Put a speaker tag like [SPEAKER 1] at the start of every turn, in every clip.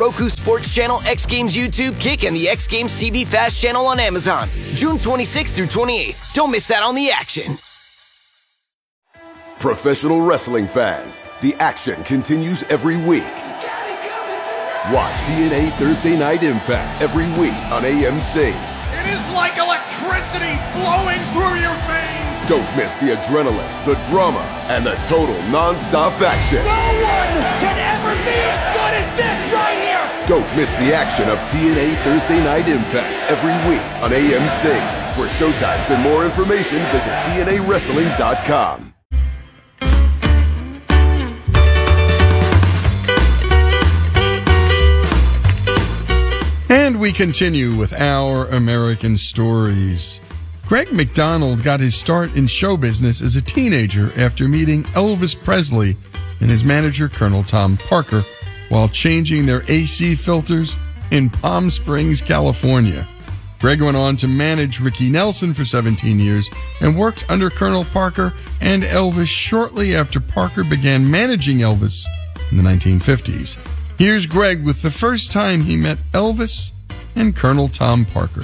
[SPEAKER 1] Roku Sports Channel, X Games YouTube, Kick, and the X Games TV Fast Channel on Amazon. June 26th through 28th. Don't miss out on the action.
[SPEAKER 2] Professional wrestling fans, the action continues every week. Watch TNA Thursday Night Impact every week on AMC.
[SPEAKER 3] It is like electricity flowing through your veins.
[SPEAKER 2] Don't miss the adrenaline, the drama, and the total non-stop action.
[SPEAKER 3] No one can ever be as good as this right here.
[SPEAKER 2] Don't miss the action of TNA Thursday Night Impact every week on AMC. For showtimes and more information, visit TNAWrestling.com.
[SPEAKER 4] And we continue with Our American Stories. Greg McDonald got his start in show business as a teenager after meeting Elvis Presley and his manager, Colonel Tom Parker, while changing their AC filters in Palm Springs, California. Greg went on to manage Ricky Nelson for 17 years and worked under Colonel Parker and Elvis shortly after Parker began managing Elvis in the 1950s. Here's Greg with the first time he met Elvis and Colonel Tom Parker.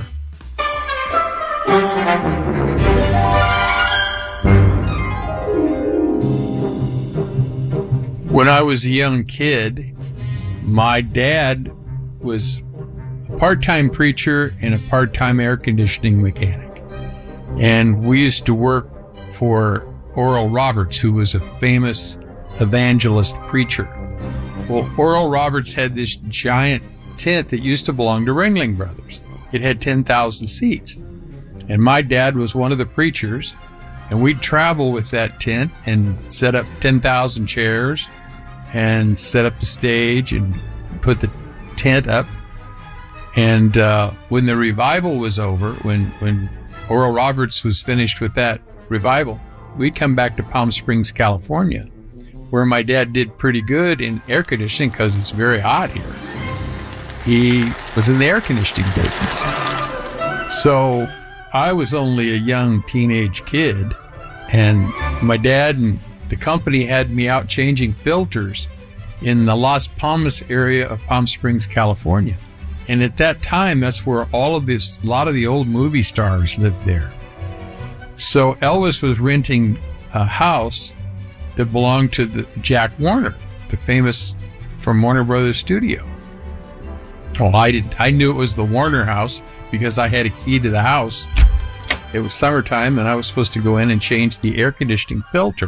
[SPEAKER 5] When I was a young kid, my dad was a part-time preacher and a part-time air conditioning mechanic. And we used to work for Oral Roberts, who was a famous evangelist preacher. Well, Oral Roberts had this giant tent that used to belong to Ringling Brothers. It had 10,000 seats. And my dad was one of the preachers, and we'd travel with that tent and set up 10,000 chairs and set up the stage and put the tent up. And when the revival was over, when Oral Roberts was finished with that revival, we'd come back to Palm Springs, California, where my dad did pretty good in air conditioning because it's very hot here. He was in the air conditioning business. So I was only a young teenage kid, and my dad and the company had me out changing filters in the Las Palmas area of Palm Springs, California. And at that time, that's where a lot of the old movie stars lived there. So Elvis was renting a house that belonged to the Jack Warner, the famous from Warner Brothers Studio. Well, I knew it was the Warner house because I had a key to the house. It was summertime, and I was supposed to go in and change the air conditioning filter.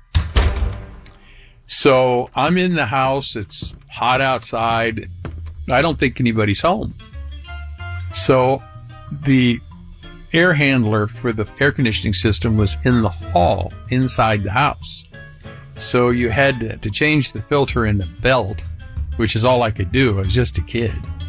[SPEAKER 5] So I'm in the house. It's hot outside. I don't think anybody's home. So the air handler for the air conditioning system was in the hall inside the house. So you had to change the filter in the belt, which is all I could do. I was just a kid.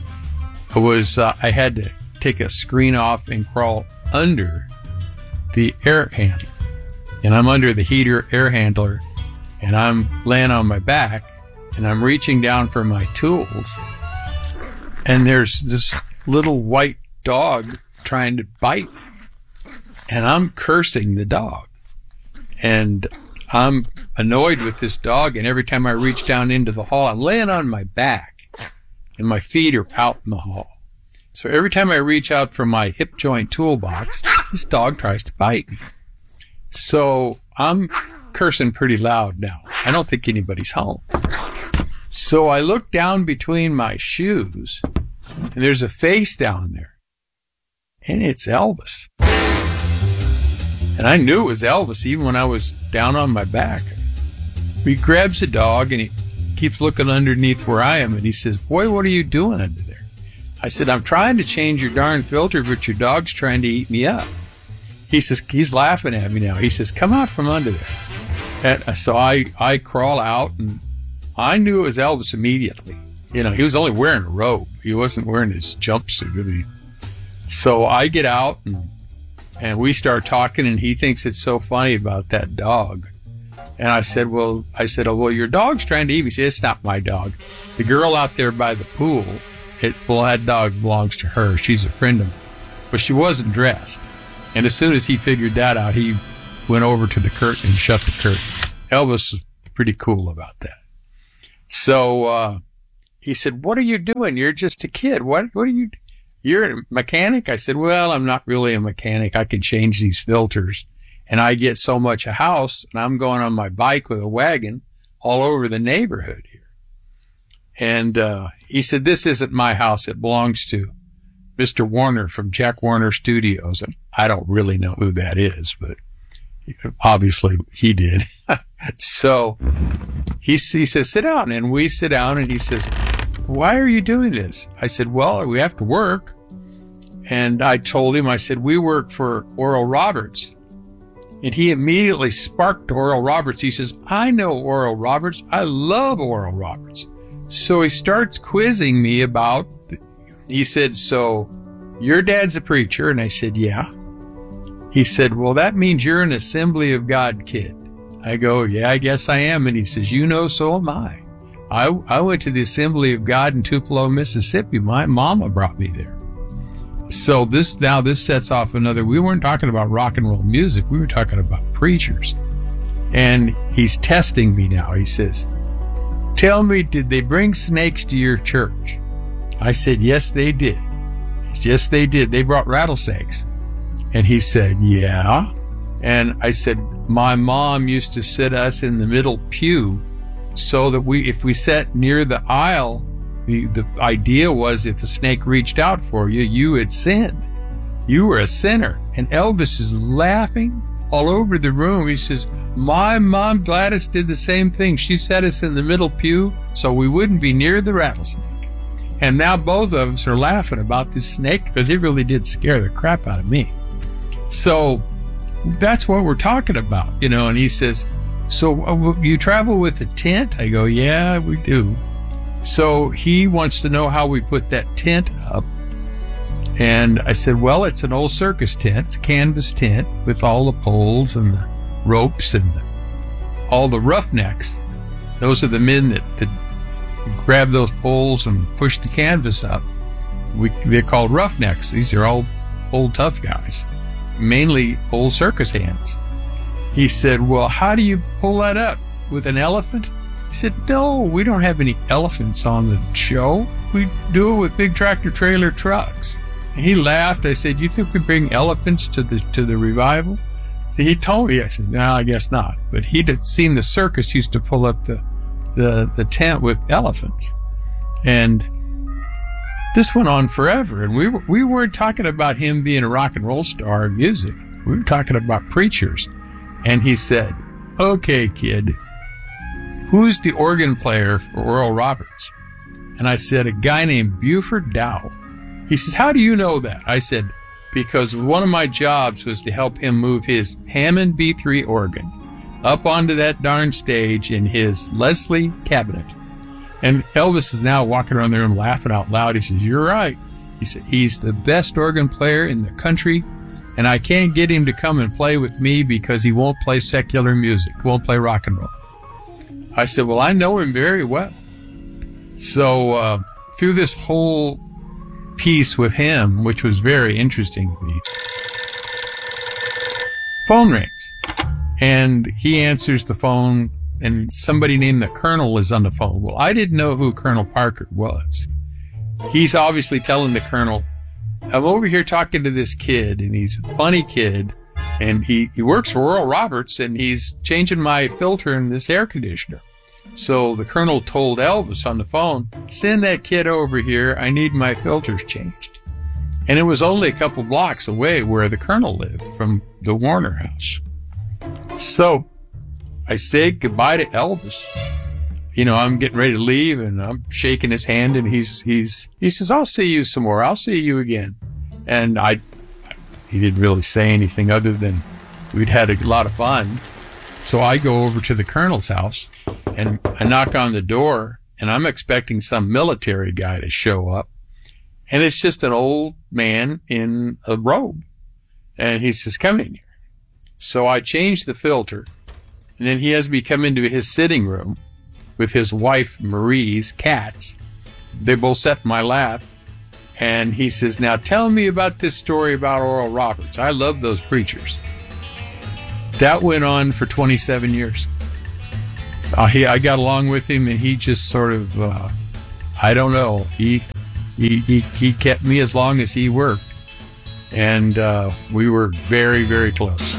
[SPEAKER 5] I had to take a screen off and crawl under the air handler. And I'm under the heater air handler, and I'm laying on my back, and I'm reaching down for my tools. And there's this little white dog trying to bite me. And I'm cursing the dog. And I'm annoyed with this dog, and every time I reach down into the hall, I'm laying on my back, and my feet are out in the hall. So every time I reach out for my hip joint toolbox, this dog tries to bite me. So I'm cursing pretty loud now. I don't think anybody's home. So I look down between my shoes, and there's a face down there, and it's Elvis. And I knew it was Elvis even when I was down on my back. He grabs the dog, and he keeps looking underneath where I am, and he says, "Boy, what are you doing under there?" I said, "I'm trying to change your darn filter, but your dog's trying to eat me up." He says, he's laughing at me now. He says, "Come out from under there." And so I crawl out, and I knew it was Elvis immediately. You know, he was only wearing a robe. He wasn't wearing his jumpsuit. So I get out, and we start talking, and he thinks it's so funny about that dog. And I said, well, your dog's trying to eat me. He said, "It's not my dog. The girl out there by the pool, that dog belongs to her. She's a friend of mine." But she wasn't dressed. And as soon as he figured that out, he went over to the curtain and shut the curtain. Elvis was pretty cool about that. So he said, what are you doing? You're just a kid. What are you, you're a mechanic? I said, well, I'm not really a mechanic. I can change these filters. And I get so much a house, and I'm going on my bike with a wagon all over the neighborhood here. And he said, this isn't my house. It belongs to Mr. Warner from Jack Warner Studios. And I don't really know who that is, but obviously he did. So he says, sit down. And we sit down, and he says, why are you doing this? I said, well, we have to work. And I told him, I said, we work for Oral Roberts. And he immediately sparked Oral Roberts. He says, I know Oral Roberts. I love Oral Roberts. So he starts quizzing me about, he said, so your dad's a preacher? And I said, yeah. He said, well, that means you're an Assembly of God kid. I go, yeah, I guess I am. And he says, you know, so am I. I went to the Assembly of God in Tupelo, Mississippi. My mama brought me there. So this sets off another, we weren't talking about rock and roll music. We were talking about preachers. And he's testing me now. He says, tell me, did they bring snakes to your church? I said, yes, they did. Yes, they did. They brought rattlesnakes. And he said, yeah. And I said, my mom used to sit us in the middle pew so that if we sat near the aisle, the idea was if the snake reached out for you, you had sinned. You were a sinner. And Elvis is laughing all over the room. He says, my mom Gladys did the same thing. She set us in the middle pew so we wouldn't be near the rattlesnake. And now both of us are laughing about this snake because it really did scare the crap out of me. So that's what we're talking about, you know. And he says, so you travel with a tent? I go, yeah, we do. So he wants to know how we put that tent up. And I said, well, it's an old circus tent. It's a canvas tent with all the poles and the ropes and all the roughnecks. Those are the men that grab those poles and push the canvas up. They're called roughnecks. These are all old tough guys, mainly old circus hands. He said, well, how do you pull that up? With an elephant? He said, no, we don't have any elephants on the show. We do it with big tractor trailer trucks. And he laughed. I said, you think we bring elephants to the revival? So he told me. I said, no, I guess not. But he'd seen the circus used to pull up the tent with elephants. And this went on forever. And we weren't talking about him being a rock and roll star in music. We were talking about preachers. And he said, okay, kid, who's the organ player for Oral Roberts? And I said, a guy named Buford Dow. He says, how do you know that? I said, because one of my jobs was to help him move his Hammond B3 organ up onto that darn stage in his Leslie cabinet. And Elvis is now walking around the room laughing out loud. He says, you're right. He said, he's the best organ player in the country, and I can't get him to come and play with me because he won't play secular music. He won't play rock and roll. I said, well, I know him very well. So through this whole piece with him, which was very interesting to me, phone rings. And he answers the phone, and somebody named the Colonel is on the phone. Well, I didn't know who Colonel Parker was. He's obviously telling the Colonel, I'm over here talking to this kid, and he's a funny kid, and he works for Oral Roberts, and he's changing my filter in this air conditioner. So the Colonel told Elvis on the phone, send that kid over here. I need my filters changed. And it was only a couple blocks away where the Colonel lived from the Warner house. So I say goodbye to Elvis. You know, I'm getting ready to leave, and I'm shaking his hand, and he says, I'll see you some more. I'll see you again. And he didn't really say anything other than we'd had a lot of fun. So I go over to the Colonel's house, and I knock on the door, and I'm expecting some military guy to show up. And it's just an old man in a robe. And he says, come in here. So I change the filter, and then he has me come into his sitting room with his wife, Marie's cats. They both sat in my lap. And he says, now tell me about this story about Oral Roberts. I love those preachers. That went on for 27 years. I got along with him, and he just sort of, I don't know. He kept me as long as he worked, and we were very, very close.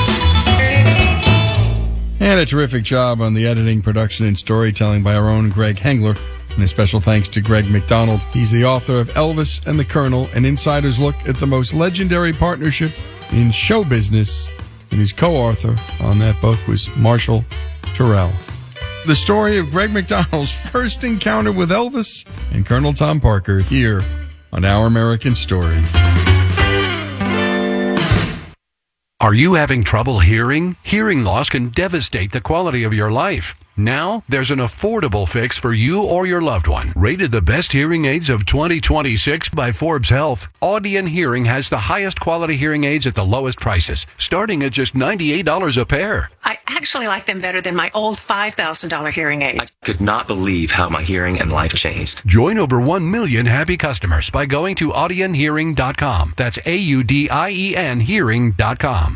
[SPEAKER 4] And a terrific job on the editing, production, and storytelling by our own Greg Hengler. And a special thanks to Greg McDonald. He's the author of Elvis and the Colonel, an insider's look at the most legendary partnership in show business. And his co-author on that book was Marshall Terrell. The story of Greg McDonald's first encounter with Elvis and Colonel Tom Parker here on Our American Story.
[SPEAKER 6] Are you having trouble hearing? Hearing loss can devastate the quality of your life. Now, there's an affordable fix for you or your loved one. Rated the best hearing aids of 2026 by Forbes Health, Audion Hearing has the highest quality hearing aids at the lowest prices, starting at just $98 a pair.
[SPEAKER 7] I actually like them better than my old $5,000 hearing aid.
[SPEAKER 8] I could not believe how my hearing and life changed.
[SPEAKER 6] Join over 1 million happy customers by going to audionhearing.com. That's AUDIEN hearing.com.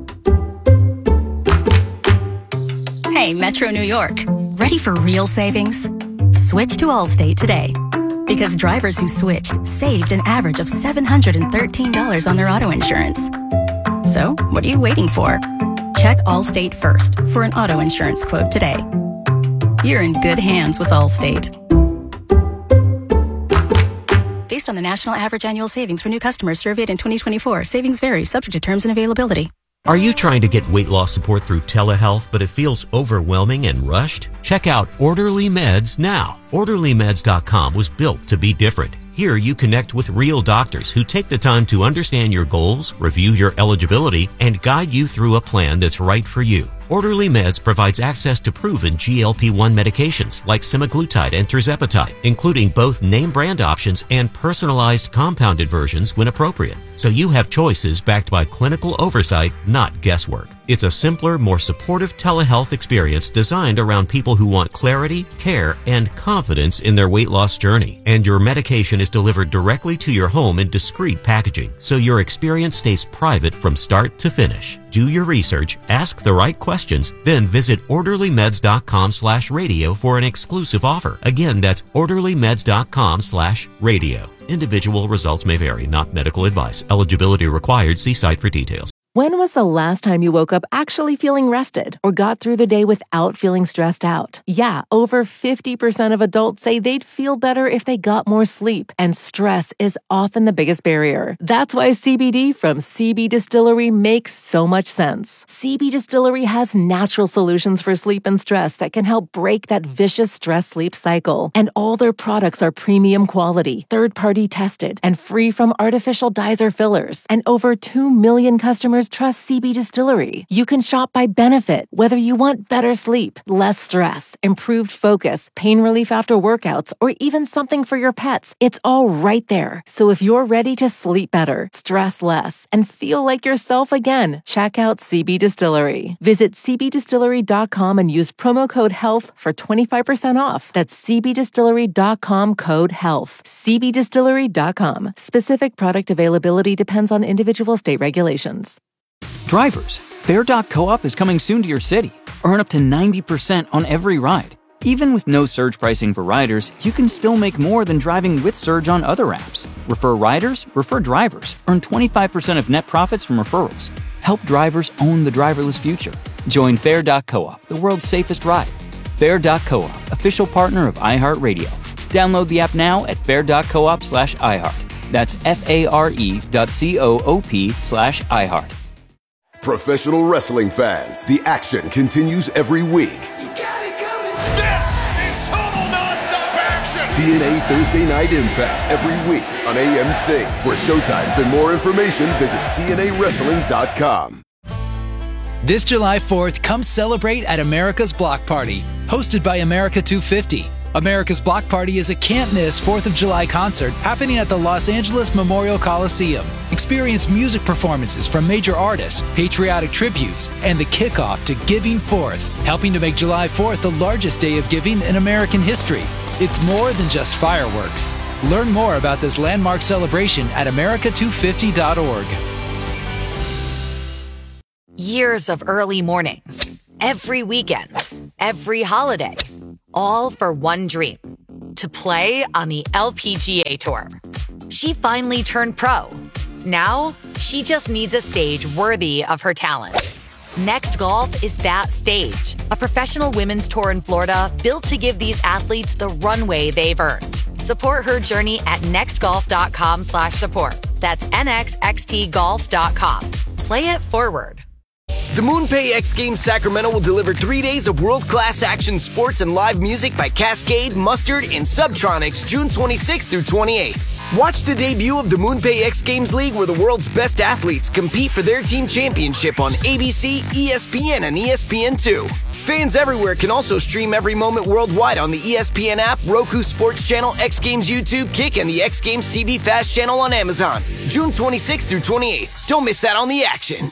[SPEAKER 9] Hey, Metro New York. Ready for real savings? Switch to Allstate today. Because drivers who switched saved an average of $713 on their auto insurance. So, what are you waiting for? Check Allstate first for an auto insurance quote today. You're in good hands with Allstate. Based on the national average annual savings for new customers surveyed in 2024, savings vary, subject to terms and availability.
[SPEAKER 10] Are you trying to get weight loss support through telehealth, but it feels overwhelming and rushed? Check out Orderly Meds now. OrderlyMeds.com was built to be different. Here you connect with real doctors who take the time to understand your goals, review your eligibility, and guide you through a plan that's right for you. Orderly Meds provides access to proven GLP-1 medications like semaglutide and tirzepatide, including both name brand options and personalized compounded versions when appropriate. So you have choices backed by clinical oversight, not guesswork. It's a simpler, more supportive telehealth experience designed around people who want clarity, care, and confidence in their weight loss journey. And your medication is delivered directly to your home in discreet packaging, so your experience stays private from start to finish. Do your research, ask the right questions, then visit orderlymeds.com/radio for an exclusive offer. Again, that's orderlymeds.com/radio. Individual results may vary, not medical advice. Eligibility required. See site for details.
[SPEAKER 11] When was the last time you woke up actually feeling rested or got through the day without feeling stressed out? Yeah, over 50% of adults say they'd feel better if they got more sleep, and stress is often the biggest barrier. That's why CBD from CB Distillery makes so much sense. CB Distillery has natural solutions for sleep and stress that can help break that vicious stress-sleep cycle. And all their products are premium quality, third-party tested, and free from artificial dyes or fillers. And over 2 million customers trust CB Distillery. You can shop by benefit, whether you want better sleep, less stress, improved focus, pain relief after workouts, or even something for your pets. It's all right there. So if you're ready to sleep better, stress less, and feel like yourself again, check out CB Distillery. Visit cbdistillery.com and use promo code HEALTH for 25% off. That's cbdistillery.com code HEALTH. cbdistillery.com. Specific product availability depends on individual state regulations.
[SPEAKER 12] Drivers, Fair.coop is coming soon to your city. Earn up to 90% on every ride. Even with no surge pricing for riders, you can still make more than driving with surge on other apps. Refer riders, refer drivers. Earn 25% of net profits from referrals. Help drivers own the driverless future. Join Fair.coop, the world's safest ride. Fair.coop, official partner of iHeartRadio. Download the app now at fair.coop/iHeart. That's FARE.coop/iHeart.
[SPEAKER 2] Professional wrestling fans, the action continues every week.
[SPEAKER 3] This is total nonstop action.
[SPEAKER 2] TNA Thursday Night Impact every week on AMC. For showtimes and more information, visit TNAWrestling.com.
[SPEAKER 13] This July 4th, come celebrate at America's Block Party, hosted by America 250. America's Block Party is a can't-miss 4th of July concert happening at the Los Angeles Memorial Coliseum. Experience music performances from major artists, patriotic tributes, and the kickoff to Giving Forth, helping to make July 4th the largest day of giving in American history. It's more than just fireworks. Learn more about this landmark celebration at america250.org.
[SPEAKER 14] Years of early mornings, every weekend, every holiday, all for one dream. to play on the LPGA Tour. She finally turned pro. Now, she just needs a stage worthy of her talent. Next Golf is that stage, a professional women's tour in Florida built to give these athletes the runway they've earned. Support her journey at nextgolf.com/support. That's nxxtgolf.com. Play it forward.
[SPEAKER 1] The MoonPay X Games Sacramento will deliver 3 days of world-class action sports and live music by Cascade, Mustard, and Subtronics June 26th through 28th. Watch the debut of the MoonPay X Games League where the world's best athletes compete for their team championship on ABC, ESPN, and ESPN2. Fans everywhere can also stream every moment worldwide on the ESPN app, Roku Sports Channel, X Games YouTube, Kick, and the X Games TV Fast channel on Amazon. June 26th through 28th. Don't miss out on the action.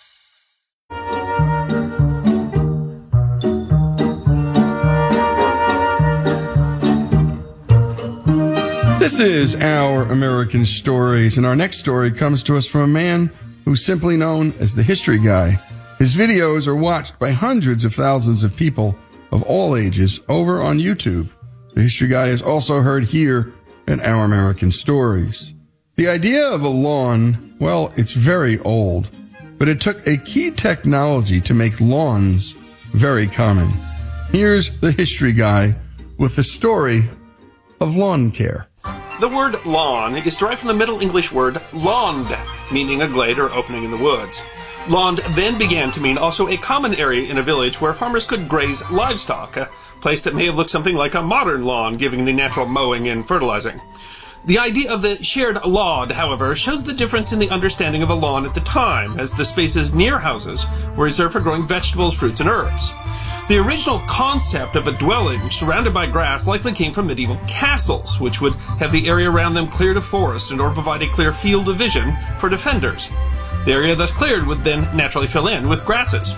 [SPEAKER 4] This is Our American Stories, and our next story comes to us from a man who's simply known as the History Guy. His videos are watched by hundreds of thousands of people of all ages over on YouTube. The History Guy is also heard here in Our American Stories. The idea of a lawn, well, it's very old, but it took a key technology to make lawns very common. Here's the History Guy with the story of lawn care.
[SPEAKER 15] The word lawn is derived from the Middle English word laund, meaning a glade or opening in the woods. Laund then began to mean also a common area in a village where farmers could graze livestock, a place that may have looked something like a modern lawn, given the natural mowing and fertilizing. The idea of the shared laud, however, shows the difference in the understanding of a lawn at the time, as the spaces near houses were reserved for growing vegetables, fruits, and herbs. The original concept of a dwelling surrounded by grass likely came from medieval castles, which would have the area around them cleared of forest in order to provide a clear field of vision for defenders. The area thus cleared would then naturally fill in with grasses.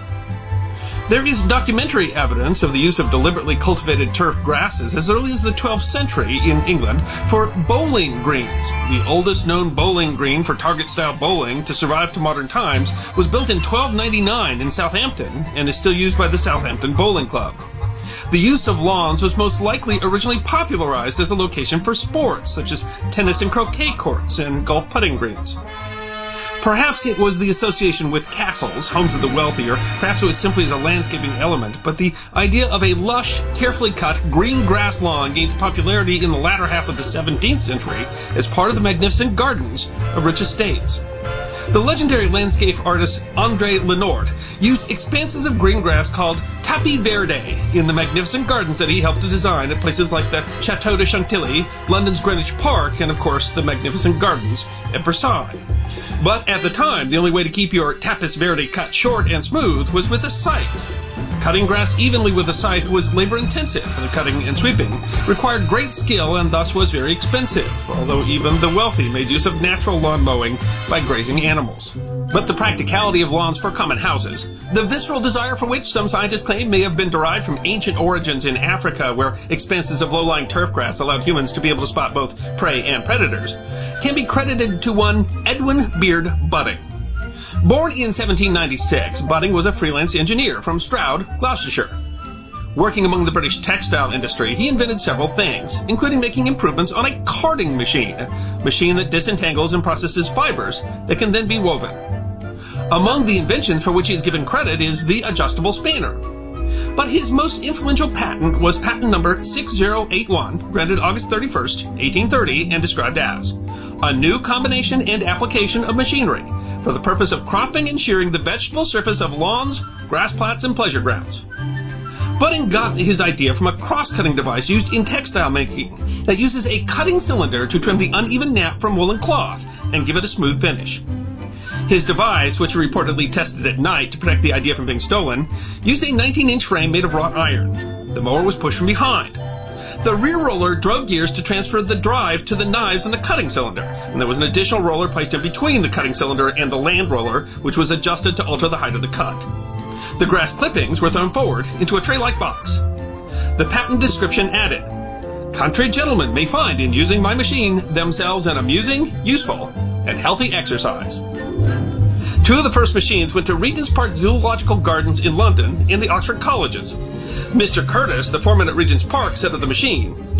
[SPEAKER 15] There is documentary evidence of the use of deliberately cultivated turf grasses as early as the 12th century in England for bowling greens. The oldest known bowling green for target-style bowling to survive to modern times was built in 1299 in Southampton and is still used by the Southampton Bowling Club. The use of lawns was most likely originally popularized as a location for sports, such as tennis and croquet courts and golf putting greens. Perhaps it was the association with castles, homes of the wealthy, or perhaps it was simply as a landscaping element, but the idea of a lush, carefully cut, green grass lawn gained popularity in the latter half of the 17th century as part of the magnificent gardens of rich estates. The legendary landscape artist André Lenort used expanses of green grass called tapis verde in the magnificent gardens that he helped to design at places like the Château de Chantilly, London's Greenwich Park, and of course the magnificent gardens at Versailles. But at the time, the only way to keep your tapis verde cut short and smooth was with a scythe. Cutting grass evenly with a scythe was labor-intensive, and the cutting and sweeping required great skill and thus was very expensive, although even the wealthy made use of natural lawn mowing by grazing animals. But the practicality of lawns for common houses, the visceral desire for which some scientists claim may have been derived from ancient origins in Africa, where expanses of low-lying turf grass allowed humans to be able to spot both prey and predators, can be credited to one Edwin Beard Budding. Born in 1796, Budding was a freelance engineer from Stroud, Gloucestershire. Working among the British textile industry, he invented several things, including making improvements on a carding machine, a machine that disentangles and processes fibers that can then be woven. Among the inventions for which he is given credit is the adjustable spanner. But his most influential patent was patent number 6081, granted August 31st, 1830, and described as a new combination and application of machinery for the purpose of cropping and shearing the vegetable surface of lawns, grass plats, and pleasure grounds. Budding got his idea from a cross-cutting device used in textile making that uses a cutting cylinder to trim the uneven nap from woolen cloth and give it a smooth finish. His device, which he reportedly tested at night to protect the idea from being stolen, used a 19-inch frame made of wrought iron. The mower was pushed from behind. The rear roller drove gears to transfer the drive to the knives in the cutting cylinder, and there was an additional roller placed in between the cutting cylinder and the land roller, which was adjusted to alter the height of the cut. The grass clippings were thrown forward into a tray-like box. The patent description added, "Country gentlemen may find in using my machine themselves an amusing, useful, and healthy exercise." Two of the first machines went to Regent's Park Zoological Gardens in London and the Oxford Colleges. Mr. Curtis, the foreman at Regent's Park, said of the machine,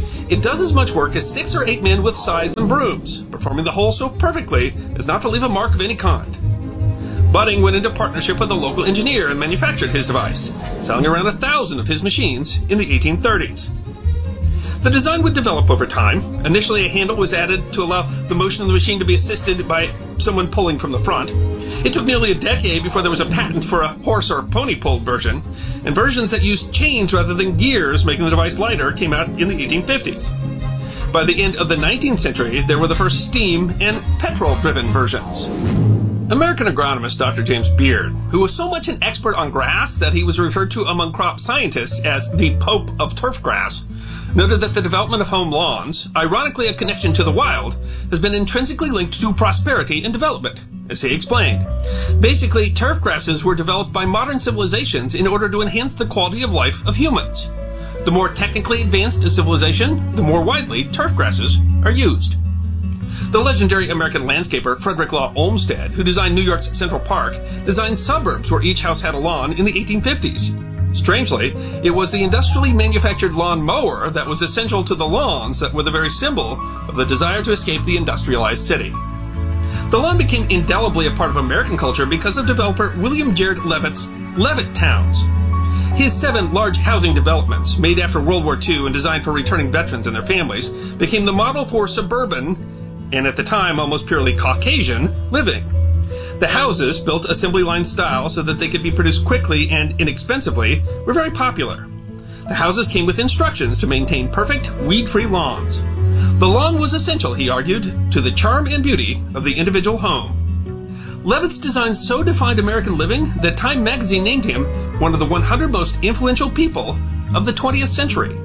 [SPEAKER 15] It does as much work as 6 or 8 men with scythes and brooms, performing the whole so perfectly as not to leave a mark of any kind. Budding went into partnership with a local engineer and manufactured his device, selling around 1,000 of his machines in the 1830s. The design would develop over time. Initially, a handle was added to allow the motion of the machine to be assisted by someone pulling from the front. It took nearly a decade before there was a patent for a horse or pony-pulled version, and versions that used chains rather than gears, making the device lighter, came out in the 1850s. By the end of the 19th century, there were the first steam and petrol-driven versions. American agronomist Dr. James Beard, who was so much an expert on grass that he was referred to among crop scientists as the Pope of turf grass, noted that the development of home lawns, ironically a connection to the wild, has been intrinsically linked to prosperity and development, as he explained. Basically, turf grasses were developed by modern civilizations in order to enhance the quality of life of humans. The more technically advanced a civilization, the more widely turf grasses are used. The legendary American landscaper Frederick Law Olmsted, who designed New York's Central Park, designed suburbs where each house had a lawn in the 1850s. Strangely, it was the industrially manufactured lawn mower that was essential to the lawns that were the very symbol of the desire to escape the industrialized city. The lawn became indelibly a part of American culture because of developer William Jared Levitt's Levitt Towns. His 7 large housing developments, made after World War II and designed for returning veterans and their families, became the model for suburban, and at the time almost purely Caucasian, living. The houses, built assembly line style so that they could be produced quickly and inexpensively, were very popular. The houses came with instructions to maintain perfect, weed-free lawns. The lawn was essential, he argued, to the charm and beauty of the individual home. Levitt's design so defined American living that Time magazine named him one of the 100 most influential people of the 20th century.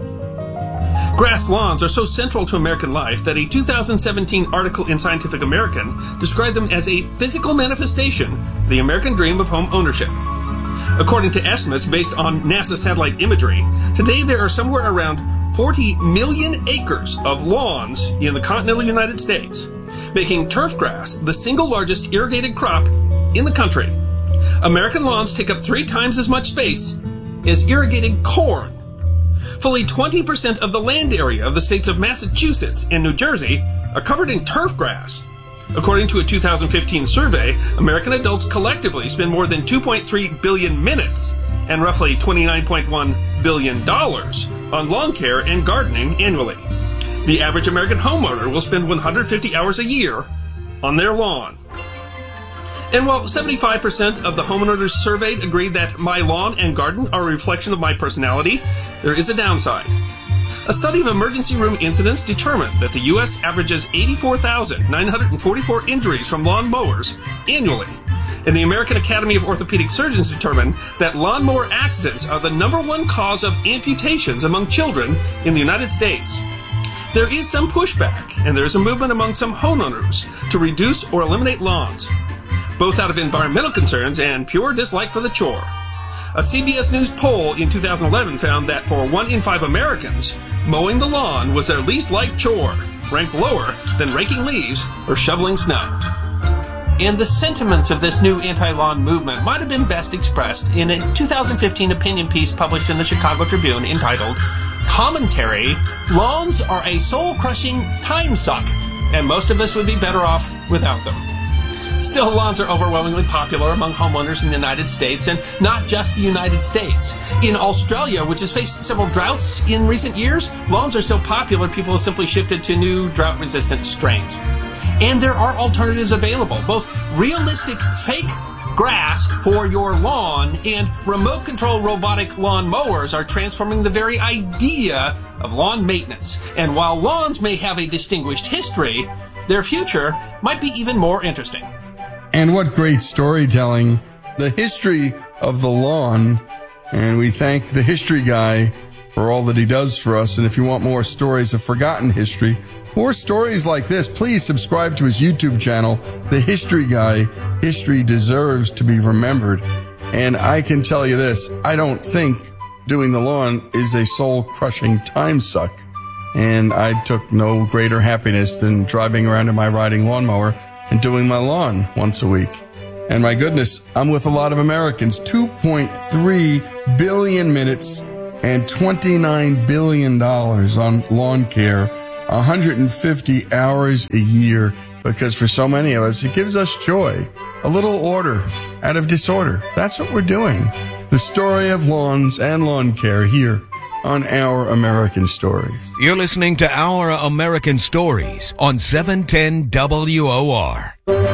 [SPEAKER 15] Grass lawns are so central to American life that a 2017 article in Scientific American described them as a physical manifestation of the American dream of home ownership. According to estimates based on NASA satellite imagery, today there are somewhere around 40 million acres of lawns in the continental United States, making turf grass the single largest irrigated crop in the country. American lawns take up 3 times as much space as irrigated corn. Fully 20% of the land area of the states of Massachusetts and New Jersey are covered in turf grass. According to a 2015 survey, American adults collectively spend more than 2.3 billion minutes and roughly $29.1 billion on lawn care and gardening annually. The average American homeowner will spend 150 hours a year on their lawn. And while 75% of the homeowners surveyed agreed that my lawn and garden are a reflection of my personality, there is a downside. A study of emergency room incidents determined that the U.S. averages 84,944 injuries from lawn mowers annually. And the American Academy of Orthopedic Surgeons determined that lawnmower accidents are the #1 cause of amputations among children in the United States. There is some pushback, and there is a movement among some homeowners to reduce or eliminate lawns, both out of environmental concerns and pure dislike for the chore. A CBS News poll in 2011 found that for 1 in 5 Americans, mowing the lawn was their least liked chore, ranked lower than raking leaves or shoveling snow. And the sentiments of this new anti-lawn movement might have been best expressed in a 2015 opinion piece published in the Chicago Tribune entitled, "Commentary, Lawns Are a Soul-Crushing Time Suck, and Most of Us Would Be Better Off Without Them." Still, lawns are overwhelmingly popular among homeowners in the United States, and not just the United States. In Australia, which has faced several droughts in recent years, lawns are so popular people have simply shifted to new drought-resistant strains. And there are alternatives available, both realistic fake grass for your lawn and remote-control robotic lawn mowers are transforming the very idea of lawn maintenance. And while lawns may have a distinguished history, their future might be even more interesting.
[SPEAKER 4] And what great storytelling, the history of the lawn. And we thank the history guy for all that he does for us. And if you want more stories of forgotten history, more stories like this, please subscribe to his YouTube channel, The History Guy. History deserves to be remembered. And I can tell you this, I don't think doing the lawn is a soul-crushing time suck. And I took no greater happiness than driving around in my riding lawnmower and doing my lawn once a week. And my goodness, I'm with a lot of Americans. 2.3 billion minutes and $29 billion on lawn care, 150 hours a year, because for so many of us, it gives us joy. A little order out of disorder. That's what we're doing. The story of lawns and lawn care here on Our American Stories.
[SPEAKER 16] You're listening to Our American Stories on 710 WOR.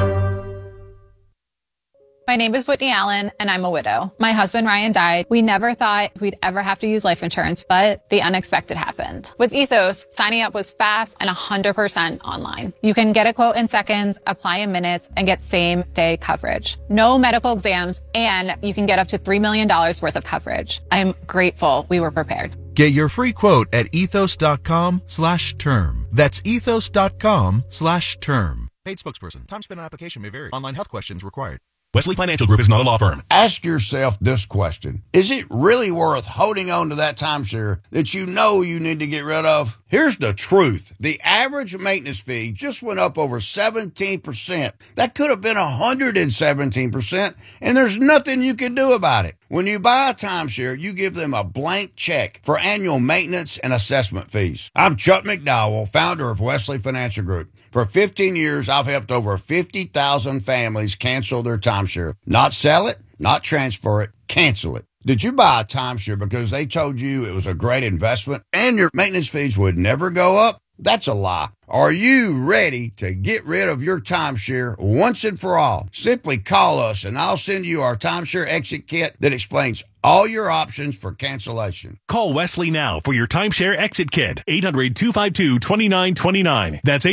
[SPEAKER 17] My name is Whitney Allen, and I'm a widow. My husband, Ryan, died. We never thought we'd ever have to use life insurance, but the unexpected happened. With Ethos, signing up was fast and 100% online. You can get a quote in seconds, apply in minutes, and get same-day coverage. No medical exams, and you can get up to $3 million worth of coverage. I'm grateful we were prepared.
[SPEAKER 18] Get your free quote at ethos.com/term. That's ethos.com/term. Paid spokesperson. Time spent on application may vary. Online health questions required.
[SPEAKER 19] Wesley Financial Group is not a law firm. Ask yourself this question. Is it really worth holding on to that timeshare that you know you need to get rid of? Here's the truth. The average maintenance fee just went up over 17%. That could have been 117%, and there's nothing you can do about it. When you buy a timeshare, you give them a blank check for annual maintenance and assessment fees. I'm Chuck McDowell, founder of Wesley Financial Group. For 15 years, I've helped over 50,000 families cancel their timeshare. Not sell it, not transfer it, cancel it. Did you buy a timeshare because they told you it was a great investment and your maintenance fees would never go up? That's a lie. Are you ready to get rid of your timeshare once and for all? Simply call us and I'll send you our timeshare exit kit that explains all your options for cancellation.
[SPEAKER 20] Call Wesley now for your timeshare exit kit. 800-252-2929. That's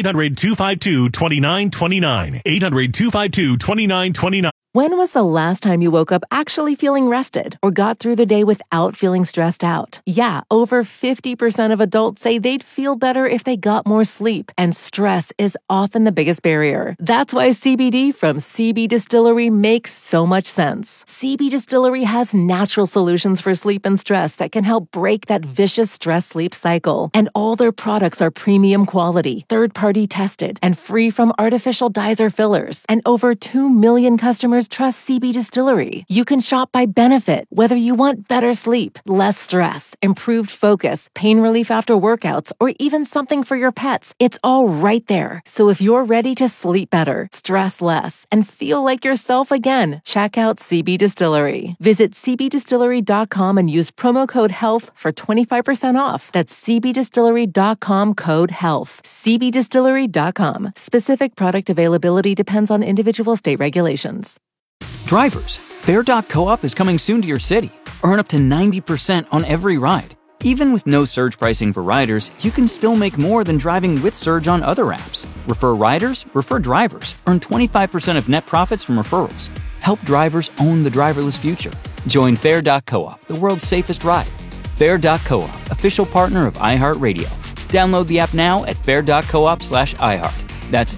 [SPEAKER 20] 800-252-2929. 800-252-2929.
[SPEAKER 11] When was the last time you woke up actually feeling rested or got through the day without feeling stressed out? Yeah, over 50% of adults say they'd feel better if they got more sleep, and stress is often the biggest barrier. That's why CBD from CB Distillery makes so much sense. CB Distillery has natural solutions for sleep and stress that can help break that vicious stress-sleep cycle. And all their products are premium quality, third-party tested, and free from artificial dyes or fillers. And over 2 million customers trust CB Distillery. You can shop by benefit, whether you want better sleep, less stress, improved focus, pain relief after workouts, or even something for your pets. It's all right there. So if you're ready to sleep better, stress less, and feel like yourself again, check out CB Distillery. Visit cbdistillery.com and use promo code HEALTH for 25% off. That's cbdistillery.com code HEALTH. cbdistillery.com. Specific product availability depends on individual state regulations.
[SPEAKER 12] Drivers, Fair.coop is coming soon to your city. Earn up to 90% on every ride. Even with no surge pricing for riders, you can still make more than driving with surge on other apps. Refer riders, refer drivers. Earn 25% of net profits from referrals. Help drivers own the driverless future. Join Fair.coop, the world's safest ride. Fair.coop, official partner of iHeartRadio. Download the app now at fair.coop/iHeart. That's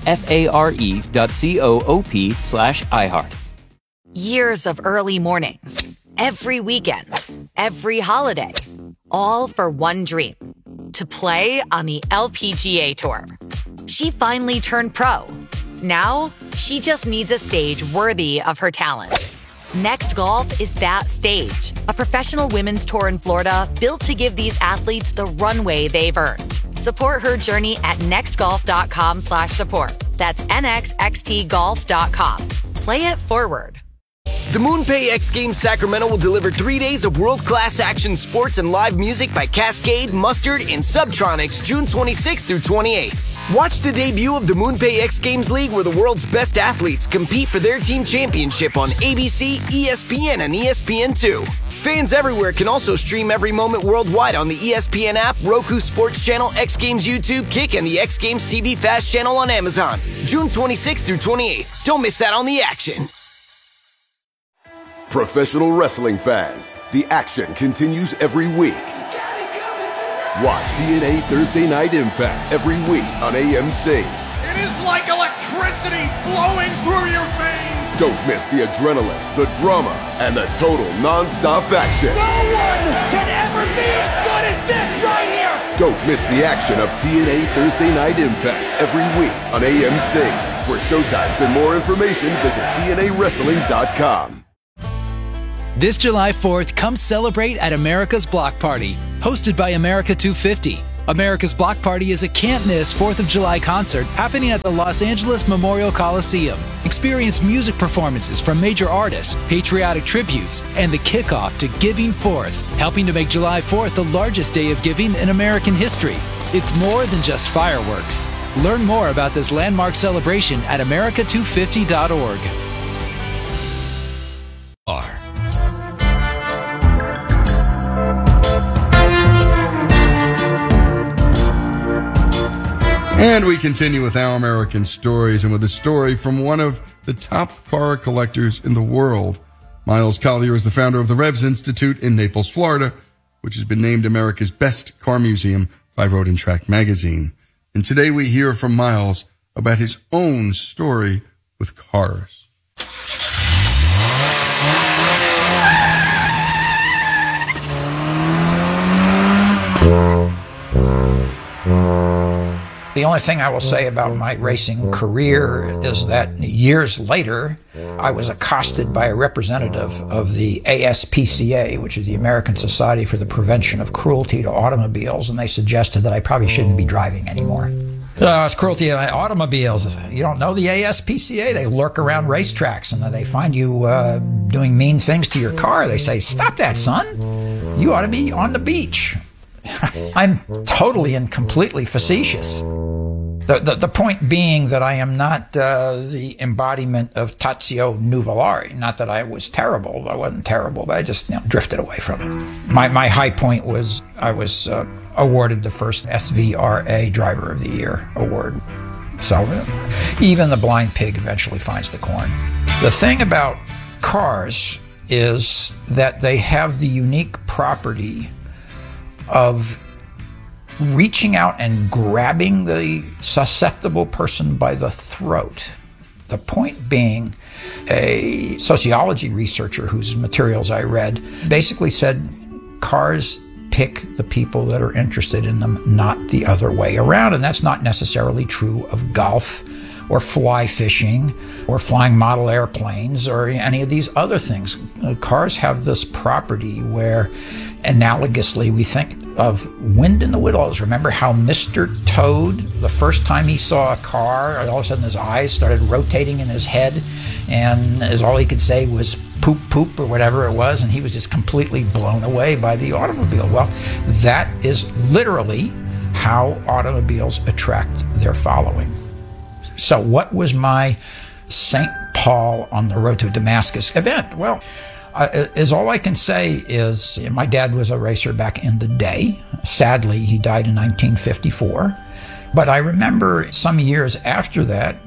[SPEAKER 12] FARE.coop/iHeart.
[SPEAKER 14] Years of early mornings, every weekend, every holiday, all for one dream, to play on the LPGA Tour. She finally turned pro. Now, she just needs a stage worthy of her talent. Next Golf is that stage, a professional women's tour in Florida built to give these athletes the runway they've earned. Support her journey at nextgolf.com/support. That's nxxtgolf.com. Play it forward.
[SPEAKER 1] The MoonPay X Games Sacramento will deliver 3 days of world-class action sports and live music by Cascade, Mustard, and Subtronics June 26th through 28th. Watch the debut of the MoonPay X Games League, where the world's best athletes compete for their team championship on ABC, ESPN, and ESPN2. Fans everywhere can also stream every moment worldwide on the ESPN app, Roku Sports Channel, X Games YouTube, Kick, and the X Games TV Fast Channel on Amazon. June 26th through 28th. Don't miss out on the action.
[SPEAKER 2] Professional wrestling fans, the action continues every week. Watch TNA Thursday Night Impact every week on AMC.
[SPEAKER 3] It is like electricity flowing through your veins.
[SPEAKER 2] Don't miss the adrenaline, the drama, and the total non-stop action.
[SPEAKER 3] No one can ever be as good as this right here.
[SPEAKER 2] Don't miss the action of TNA Thursday Night Impact every week on AMC. For showtimes and more information, visit TNAWrestling.com.
[SPEAKER 13] This July 4th, come celebrate at America's Block Party, hosted by America 250. America's Block Party is a can't-miss 4th of July concert happening at the Los Angeles Memorial Coliseum. Experience music performances from major artists, patriotic tributes, and the kickoff to Giving Fourth, helping to make July 4th the largest day of giving in American history. It's more than just fireworks. Learn more about this landmark celebration at america250.org.
[SPEAKER 4] And we continue with Our American Stories, and with a story from one of the top car collectors in the world. Miles Collier is the founder of the Revs Institute in Naples, Florida, which has been named America's best car museum by Road and Track magazine. And today we hear from Miles about his own story with cars.
[SPEAKER 21] The only thing I will say about my racing career is that years later, I was accosted by a representative of the ASPCA, which is the American Society for the Prevention of Cruelty to Automobiles, and they suggested that I probably shouldn't be driving anymore. It's cruelty to automobiles. You don't know the ASPCA? They lurk around racetracks, and they find you doing mean things to your car. They say, "Stop that, son. You ought to be on the beach." I'm totally and completely facetious. The point being that I am not the embodiment of Tazio Nuvolari. Not that I was terrible. I wasn't terrible, but I just drifted away from it. My high point was I was awarded the first SVRA Driver of the Year award. So even the blind pig eventually finds the corn. The thing about cars is that they have the unique property of reaching out and grabbing the susceptible person by the throat. The point being, a sociology researcher whose materials I read basically said cars pick the people that are interested in them, not the other way around. And that's not necessarily true of golf or fly fishing or flying model airplanes or any of these other things. Cars have this property where, analogously, we think of wind in the willows. Remember how Mr. Toad, the first time he saw a car, all of a sudden his eyes started rotating in his head, and all he could say was poop, poop, or whatever it was, and he was just completely blown away by the automobile. Well, that is literally how automobiles attract their following. So what was my St. Paul on the road to Damascus event? Well, all I can say is my dad was a racer back in the day. Sadly, he died in 1954. But I remember some years after that,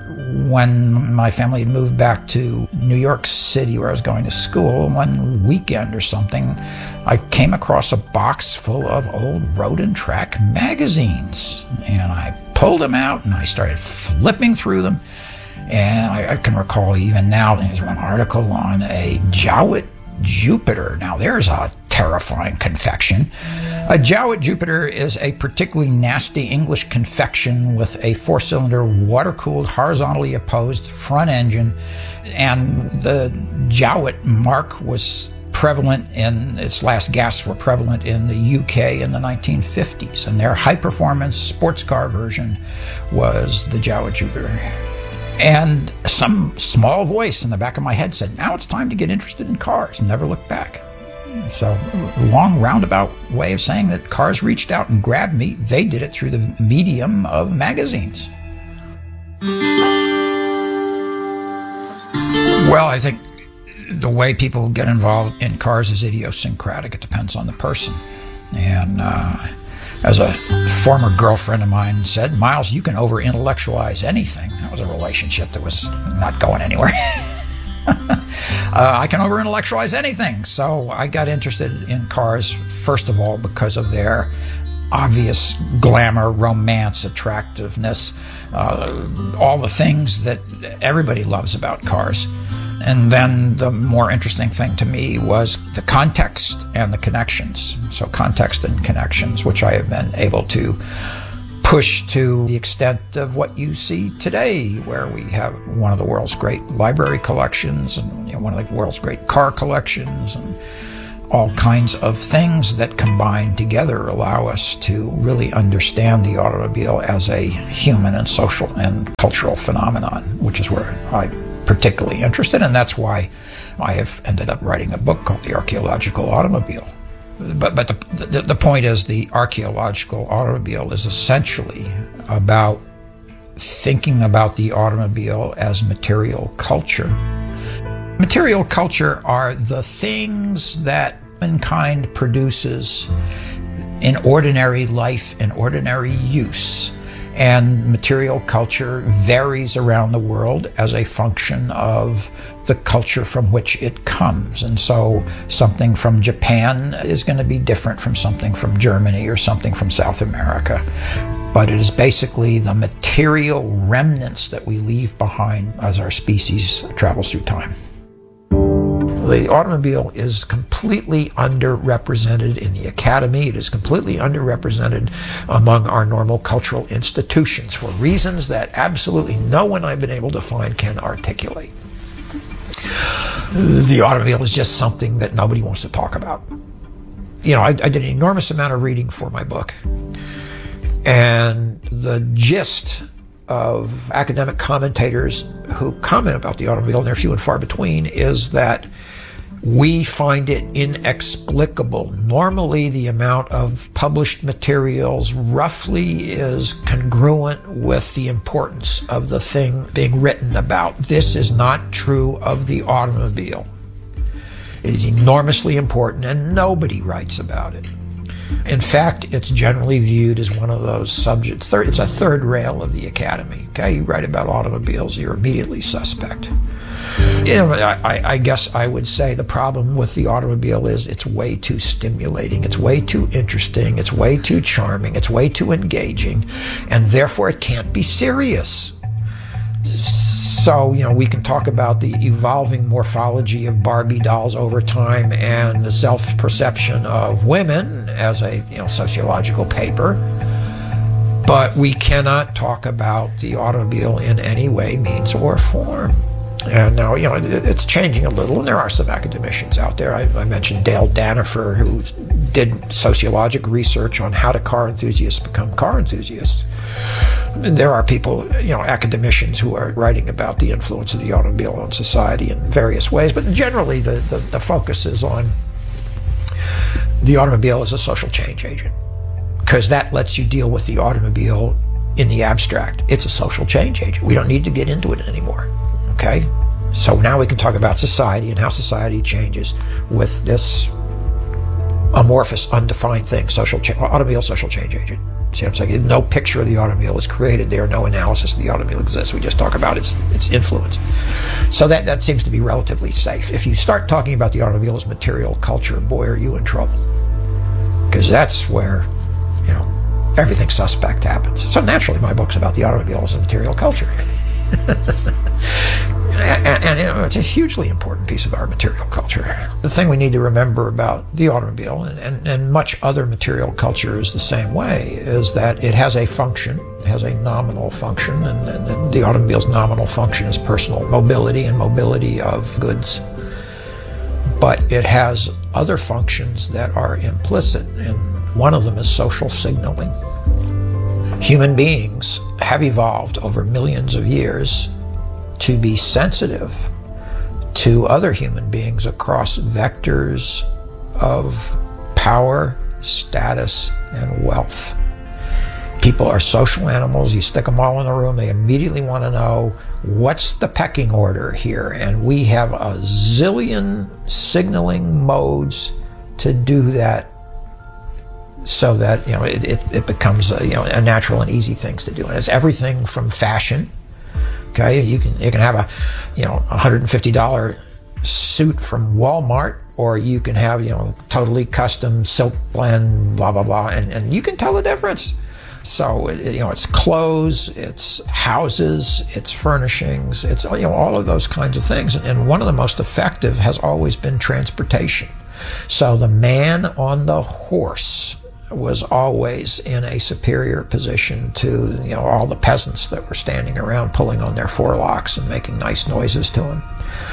[SPEAKER 21] when my family had moved back to New York City where I was going to school, one weekend or something, I came across a box full of old Road and Track magazines. And I pulled them out and I started flipping through them. And I can recall even now, there's one article on a Jowett Jupiter. Now, there's a terrifying confection. A Jowett Jupiter is a particularly nasty English confection with a four-cylinder, water-cooled, horizontally opposed front engine. And the Jowett mark was prevalent in, its last gasps were prevalent in the UK in the 1950s. And their high-performance sports car version was the Jowett Jupiter. And some small voice in the back of my head said, now it's time to get interested in cars, and never look back. So, long roundabout way of saying that cars reached out and grabbed me. They did it through the medium of magazines. Well, I think the way people get involved in cars is idiosyncratic. It depends on the person. And as a former girlfriend of mine said, Miles, you can over-intellectualize anything. That was a relationship that was not going anywhere. I can over-intellectualize anything. So I got interested in cars, first of all, because of their obvious glamour, romance, attractiveness, all the things that everybody loves about cars. And then the more interesting thing to me was the context and the connections. So context and connections, which I have been able to pushed to the extent of what you see today, where we have one of the world's great library collections and one of the world's great car collections and all kinds of things that combined together allow us to really understand the automobile as a human and social and cultural phenomenon, which is where I'm particularly interested, and that's why I have ended up writing a book called The Archaeological Automobile. But the point is, the archaeological automobile is essentially about thinking about the automobile as material culture. Material culture are the things that mankind produces in ordinary life and ordinary use. And material culture varies around the world as a function of the culture from which it comes. And so something from Japan is going to be different from something from Germany or something from South America. But it is basically the material remnants that we leave behind as our species travels through time. The automobile is completely underrepresented in the academy. It is completely underrepresented among our normal cultural institutions for reasons that absolutely no one I've been able to find can articulate. The automobile is just something that nobody wants to talk about. You know, I did an enormous amount of reading for my book, and the gist of academic commentators who comment about the automobile, and they're few and far between, is that we find it inexplicable. Normally, the amount of published materials roughly is congruent with the importance of the thing being written about. This is not true of the automobile. It is enormously important, and nobody writes about it. In fact, it's generally viewed as one of those subjects. It's a third rail of the academy. Okay, you write about automobiles, you're immediately suspect. You know, I guess I would say the problem with the automobile is it's way too stimulating, it's way too interesting, it's way too charming, it's way too engaging, and therefore it can't be serious. So, you know, we can talk about the evolving morphology of Barbie dolls over time and the self-perception of women as a, you know, sociological paper, but we cannot talk about the automobile in any way, means, or form. And now, you know, it's changing a little, and there are some academicians out there. I mentioned Dale Danifer, who did sociologic research on how do car enthusiasts become car enthusiasts. There are people, you know, academicians who are writing about the influence of the automobile on society in various ways, but generally the focus is on the automobile as a social change agent, because that lets you deal with the automobile in the abstract. It's a social change agent. We don't need to get into it anymore. Okay, so now we can talk about society and how society changes with this amorphous, undefined thing, automobile social change agent. See what I'm saying? No picture of the automobile is created there. No analysis of the automobile exists. We just talk about its influence. So that seems to be relatively safe. If you start talking about the automobile as material culture, boy, are you in trouble. Because that's where, you know, everything suspect happens. So naturally, my book's about the automobile as a material culture. And you know, it's a hugely important piece of our material culture. The thing we need to remember about the automobile, and much other material culture is the same way, is that it has a function, it has a nominal function, and the automobile's nominal function is personal mobility and mobility of goods. But it has other functions that are implicit, and one of them is social signaling. Human beings have evolved over millions of years to be sensitive to other human beings across vectors of power, status, and wealth. People are social animals. You stick them all in a room, they immediately want to know what's the pecking order here. And we have a zillion signaling modes to do that, so that, you know, it becomes a natural and easy things to do. And it's everything from fashion. Okay, you can have a $150 suit from Walmart, or you can have, you know, totally custom silk blend, blah blah blah, and you can tell the difference. So it's clothes, it's houses, it's furnishings, it's, you know, all of those kinds of things. And one of the most effective has always been transportation. So the man on the horse, was always in a superior position to, you know, all the peasants that were standing around pulling on their forelocks and making nice noises to him.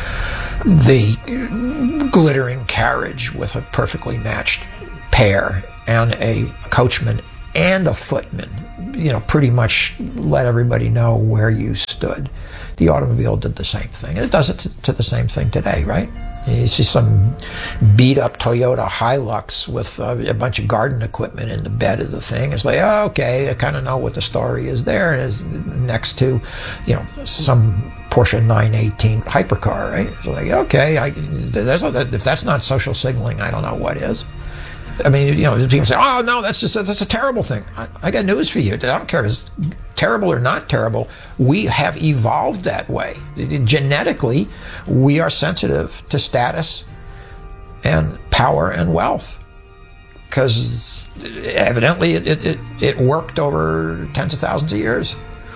[SPEAKER 21] The glittering carriage with a perfectly matched pair and a coachman and a footman, you know, pretty much let everybody know where you stood. The automobile did the same thing. And it does it to the same thing today, right? You see some beat-up Toyota Hilux with a bunch of garden equipment in the bed of the thing. It's like, oh, okay, I kind of know what the story is there. And it's next to, you know, some Porsche 918 hypercar, right? It's like, okay, if that's not social signaling, I don't know what is. I mean, you know, people say, oh, no, that's a terrible thing. I got news for you. I don't care if it's terrible or not terrible. We have evolved that way. Genetically, we are sensitive to status and power and wealth because evidently it worked over tens of thousands of years.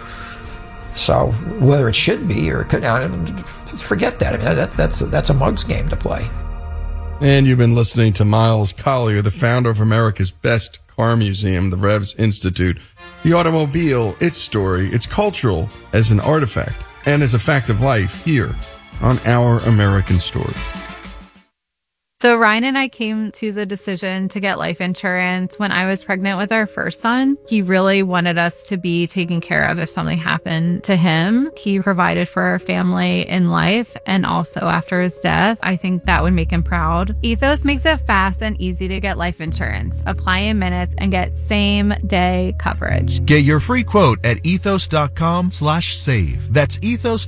[SPEAKER 21] So whether it should be or it could, forget that. I mean, that's a mug's game to play.
[SPEAKER 4] And you've been listening to Miles Collier, the founder of America's best car museum, the Revs Institute. The automobile, its story, it's cultural as an artifact and as a fact of life here on Our American Story.
[SPEAKER 17] So Ryan and I came to the decision to get life insurance when I was pregnant with our first son. He really wanted us to be taken care of if something happened to him. He provided for our family in life and also after his death. I think that would make him proud. Ethos makes it fast and easy to get life insurance. Apply in minutes and get same-day coverage.
[SPEAKER 18] Get your free quote at ethos.com/save. That's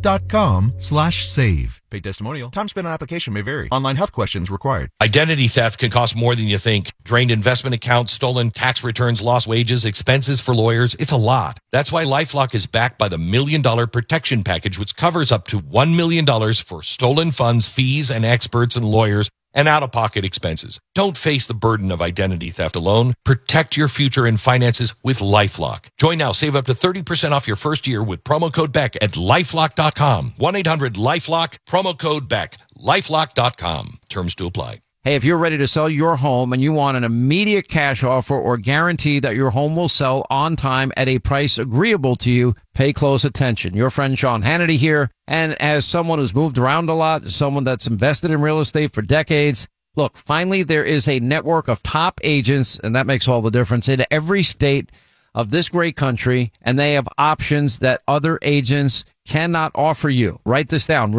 [SPEAKER 18] ethos.com/save. Paid testimonial. Time spent on application may vary. Online health questions required.
[SPEAKER 5] Identity theft can cost more than you think. Drained investment accounts, stolen tax returns, lost wages, expenses for lawyers. It's a lot. That's why LifeLock is backed by the $1 Million Protection Package, which covers up to $1 million for stolen funds, fees, and experts and lawyers, and out-of-pocket expenses. Don't face the burden of identity theft alone. Protect your future and finances with LifeLock. Join now. Save up to 30% off your first year with promo code BECK at LifeLock.com. 1-800-LifeLock, promo code BECK. LifeLock.com. Terms to apply.
[SPEAKER 22] Hey, if you're ready to sell your home and you want an immediate cash offer or guarantee that your home will sell on time at a price agreeable to you, pay close attention. Your friend Sean Hannity here. And as someone who's moved around a lot, someone that's invested in real estate for decades, look, finally there is a network of top agents, and that makes all the difference, in every state of this great country, and they have options that other agents cannot offer you. Write this down,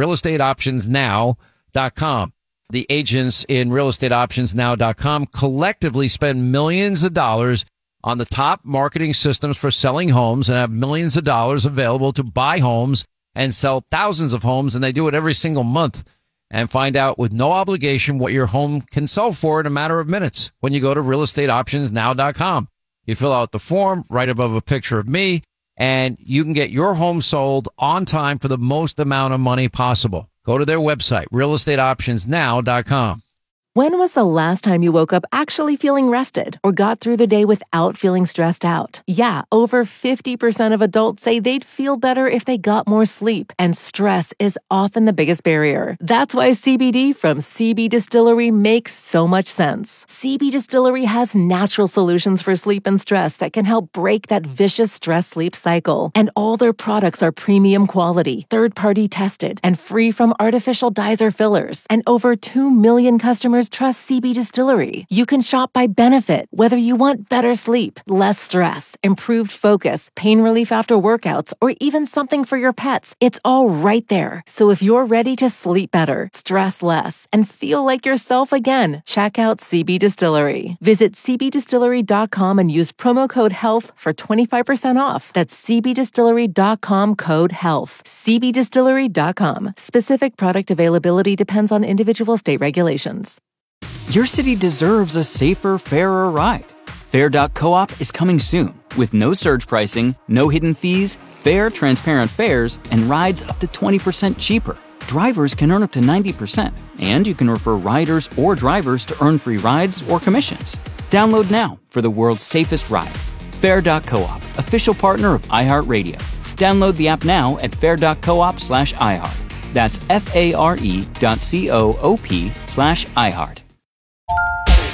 [SPEAKER 22] realestateoptionsnow.com. The agents in realestateoptionsnow.com collectively spend millions of dollars on the top marketing systems for selling homes and have millions of dollars available to buy homes and sell thousands of homes, and they do it every single month. And find out with no obligation what your home can sell for in a matter of minutes when you go to realestateoptionsnow.com. You fill out the form right above a picture of me, and you can get your home sold on time for the most amount of money possible. Go to their website, realestateoptionsnow.com.
[SPEAKER 11] When was the last time you woke up actually feeling rested or got through the day without feeling stressed out? Yeah, over 50% of adults say they'd feel better if they got more sleep, and stress is often the biggest barrier. That's why CBD from CB Distillery makes so much sense. CB Distillery has natural solutions for sleep and stress that can help break that vicious stress-sleep cycle. And all their products are premium quality, third-party tested, and free from artificial dyes or fillers. And over 2 million customers trust CB Distillery. You can shop by benefit, whether you want better sleep, less stress, improved focus, pain relief after workouts, or even something for your pets. It's all right there. So if you're ready to sleep better, stress less, and feel like yourself again, check out CB Distillery. Visit cbdistillery.com and use promo code HEALTH for 25% off. That's cbdistillery.com code HEALTH. cbdistillery.com. Specific product availability depends on individual state regulations.
[SPEAKER 12] Your city deserves a safer, fairer ride. Fair.coop is coming soon with no surge pricing, no hidden fees, fair, transparent fares, and rides up to 20% cheaper. Drivers can earn up to 90%, and you can refer riders or drivers to earn free rides or commissions. Download now for the world's safest ride. Fair.coop, official partner of iHeartRadio. Download the app now at fair.coop/iHeart. That's FARE.coop/iHeart.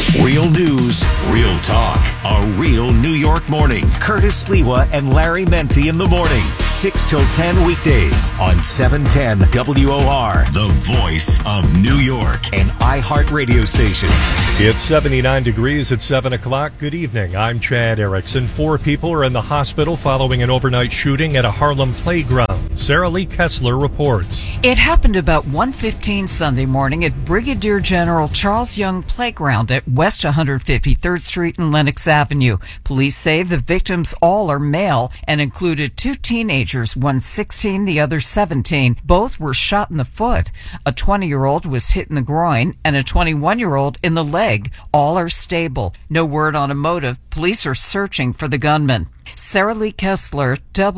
[SPEAKER 7] Real news, real talk. A real New York morning. Curtis Sliwa and Larry Menti in the morning. 6 till 10 weekdays on 710 WOR. The voice of New York. An iHeart radio station.
[SPEAKER 8] It's 79 degrees at 7 o'clock. Good evening. I'm Chad Erickson. 4 people are in the hospital following an overnight shooting at a Harlem playground. Sarah Lee Kessler reports.
[SPEAKER 23] It happened about 1:15 Sunday morning at Brigadier General Charles Young Playground at West 153rd Street and Lenox Avenue. Police say the victims all are male and included 2 teenagers, one 16, the other 17. Both were shot in the foot. A 20-year-old was hit in the groin and a 21-year-old in the leg. All are stable. No word on a motive. Police are searching for the gunman. Sarah Lee Kessler,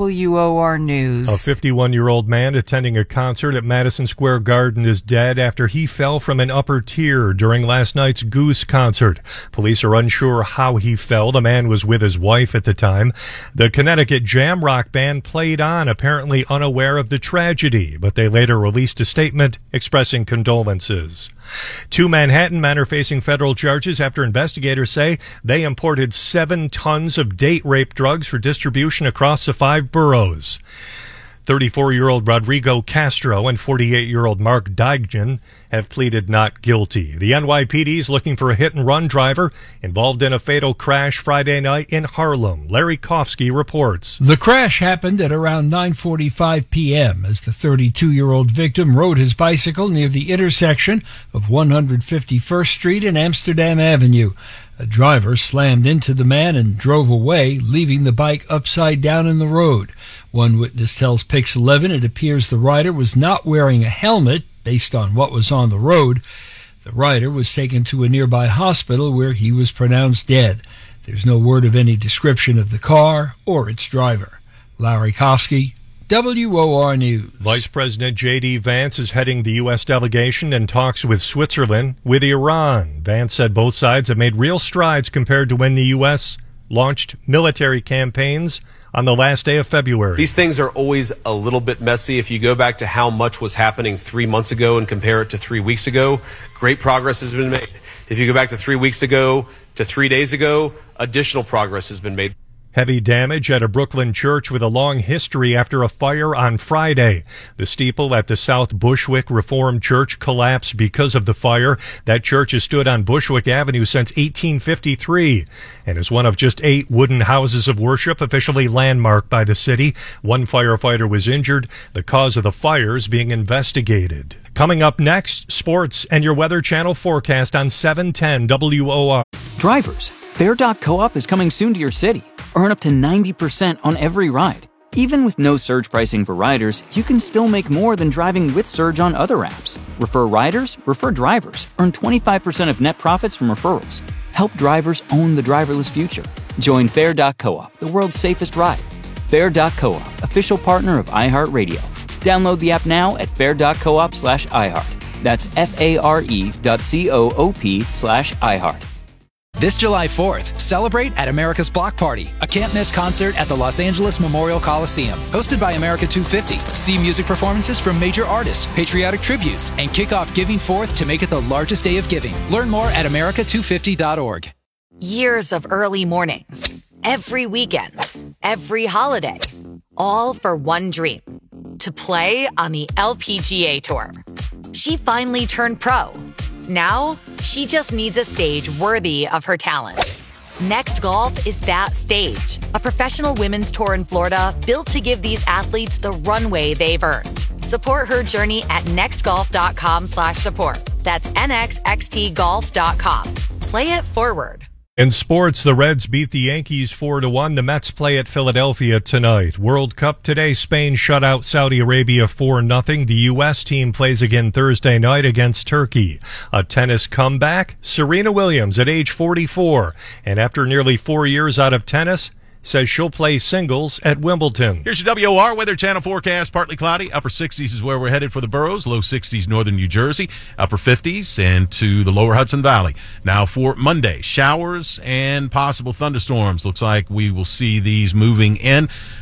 [SPEAKER 23] WOR News.
[SPEAKER 8] A 51-year-old man attending a concert at Madison Square Garden is dead after he fell from an upper tier during last night's Goose concert. Police are unsure how he fell. The man was with his wife at the time. The Connecticut Jam Rock Band played on, apparently unaware of the tragedy, but they later released a statement expressing condolences. 2 Manhattan men are facing federal charges after investigators say they imported 7 tons of date rape drugs for distribution across the 5 boroughs. 34-year-old Rodrigo Castro and 48-year-old Mark Dignan have pleaded not guilty. The NYPD is looking for a hit-and-run driver involved in a fatal crash Friday night in Harlem. Larry Kofsky reports.
[SPEAKER 24] The crash happened at around 9:45 p.m. as the 32-year-old victim rode his bicycle near the intersection of 151st Street and Amsterdam Avenue. A driver slammed into the man and drove away, leaving the bike upside down in the road. One witness tells Pix 11 it appears the rider was not wearing a helmet based on what was on the road. The rider was taken to a nearby hospital where he was pronounced dead. There's no word of any description of the car or its driver. Larry Kofsky, WOR News.
[SPEAKER 8] Vice President J.D. Vance is heading the U.S. delegation in talks with Switzerland with Iran. Vance said both sides have made real strides compared to when the U.S. launched military campaigns on the last day of February.
[SPEAKER 25] These things are always a little bit messy. If you go back to how much was happening 3 months ago and compare it to 3 weeks ago, great progress has been made. If you go back to 3 weeks ago to 3 days ago, additional progress has been made.
[SPEAKER 8] Heavy damage at a Brooklyn church with a long history after a fire on Friday. The steeple at the South Bushwick Reformed Church collapsed because of the fire. That church has stood on Bushwick Avenue since 1853 and is one of just 8 wooden houses of worship officially landmarked by the city. 1 firefighter was injured. The cause of the fire is being investigated. Coming up next, sports and your Weather Channel forecast on 710 WOR.
[SPEAKER 12] Drivers, Fair.coop is coming soon to your city. Earn up to 90% on every ride. Even with no surge pricing for riders, you can still make more than driving with Surge on other apps. Refer riders, refer drivers. Earn 25% of net profits from referrals. Help drivers own the driverless future. Join Fair.coop, the world's safest ride. Fair.coop, official partner of iHeartRadio. Download the app now at fair.coop/iHeart. That's FARE.coop/iHeart.
[SPEAKER 13] This July 4th, celebrate at America's Block Party, a can't-miss concert at the Los Angeles Memorial Coliseum. Hosted by America 250. See music performances from major artists, patriotic tributes, and kick off Giving Forth to make it the largest day of giving. Learn more at america250.org.
[SPEAKER 14] Years of early mornings, every weekend, every holiday, all for one dream, to play on the LPGA Tour. She finally turned pro. Now, she just needs a stage worthy of her talent. Next Golf is that stage. A professional women's tour in Florida built to give these athletes the runway they've earned. Support her journey at nextgolf.com/support. That's nxxtgolf.com. Play it forward.
[SPEAKER 8] In sports, the Reds beat the Yankees 4-1. The Mets play at Philadelphia tonight. World Cup today, Spain shut out Saudi Arabia 4-0. The U.S. team plays again Thursday night against Turkey. A tennis comeback, Serena Williams at age 44. And after nearly 4 years out of tennis, says she'll play singles at Wimbledon.
[SPEAKER 26] Here's your WOR Weather Channel forecast. Partly cloudy. Upper 60s is where we're headed for the boroughs. Low 60s northern New Jersey. Upper 50s and to the lower Hudson Valley. Now for Monday, showers and possible thunderstorms. Looks like we will see these moving in.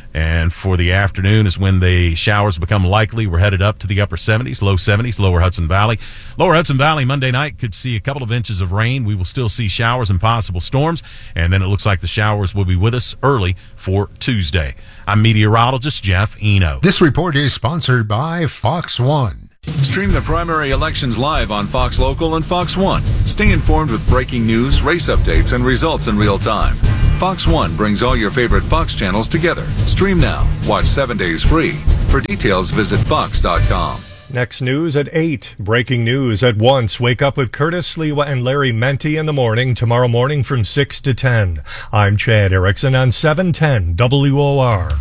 [SPEAKER 26] And for the afternoon is when the showers become likely. We're headed up to the upper 70s, low 70s, lower Hudson Valley. Lower Hudson Valley Monday night could see a couple of inches of rain. We will still see showers and possible storms. And then it looks like the showers will be with us early for Tuesday. I'm meteorologist Jeff Eno.
[SPEAKER 6] This report is sponsored by Fox One.
[SPEAKER 9] Stream the primary elections live on Fox Local and Fox One. Stay informed with breaking news, race updates, and results in real time. Fox One brings all your favorite Fox channels together. Stream now. Watch 7 days free. For details, visit Fox.com.
[SPEAKER 8] Next news at 8. Breaking news at once. Wake up with Curtis Sliwa and Larry Menti in the morning, tomorrow morning from 6 to 10. I'm Chad Erickson on 710 WOR.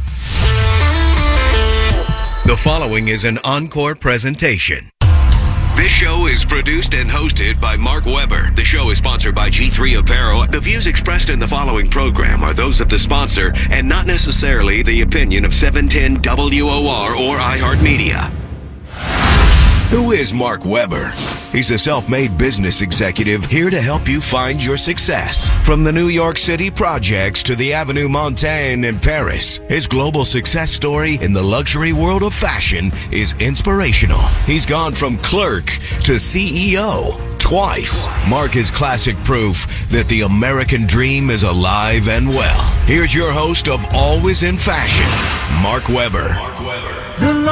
[SPEAKER 10] The following is an encore presentation. This show is produced and hosted by Mark Weber. The show is sponsored by G3 Apparel. The views expressed in the following program are those of the sponsor and not necessarily the opinion of 710 WOR or iHeartMedia. Who is Mark Weber? He's a self-made business executive here to help you find your success. From the New York City projects to the Avenue Montaigne in Paris, his global success story in the luxury world of fashion is inspirational. He's gone from clerk to CEO twice. Mark is classic proof that the American dream is alive and well. Here's your host of Always in Fashion, Mark Weber.